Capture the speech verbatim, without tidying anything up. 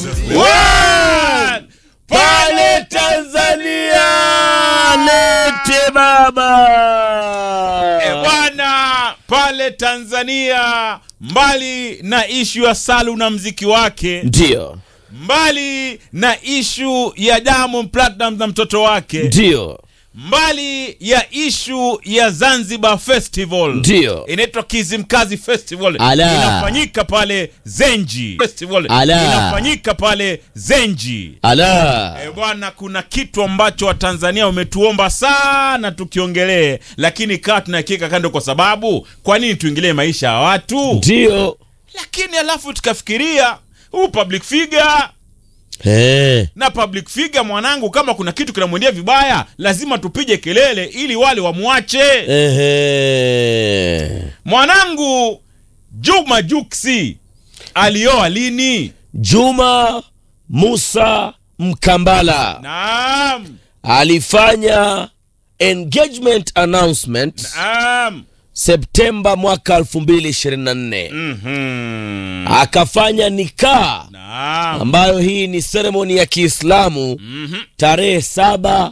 One! Pale Tanzania lete baba. E bwana, pale Tanzania mbali na issue ya Salu na mziki wake, ndio mbali na issue ya Diamond Platnumz na mtoto wake, ndio mbali ya issue ya Zanzibar Festival, ndio inaitwa Kizimkazi Festival, Ala. inafanyika pale Zenji Festival, Ala. inafanyika pale Zenji. Ala. E bwana, kuna kitu ambacho Watanzania umetuomba sana tukiongelee, lakini kaa tunakika kando kwa sababu kwa nini tuingilie maisha ya watu? Ndio. Lakini alafu tukafikiria huu public figure, Eh. na public figure mwanangu, kama kuna kitu kinamwendea vibaya lazima tupige kelele ili wale wamuache. Ehe. Mwanangu, Juma Juksi alioa lini? Juma Musa Mkambala. Naam. Alifanya engagement announcement Naam. Septemba mwaka elfu mbili ishirini na nne. Mhm. Akafanya nikaa Naam. ambayo hii ni ceremony ya Kiislamu Mhm. tarehe saba